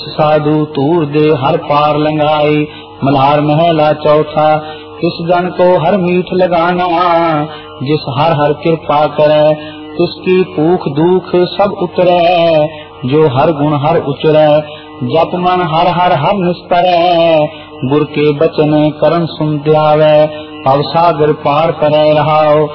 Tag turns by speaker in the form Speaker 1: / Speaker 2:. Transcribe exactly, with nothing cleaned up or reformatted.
Speaker 1: साधु तूर दे हर पार लंघाई। मल्हार महला चौथा। किस जन को हर मीठ लगाना, जिस हर हर कृपा करे, तिसकी भूख दुख सब उतरे। जो हर गुण हर उचरे, जप मन हर हर हर निस्तरे। गुर के बचन करन सुन ध्यावे, भव सागर पार करे रहाओ।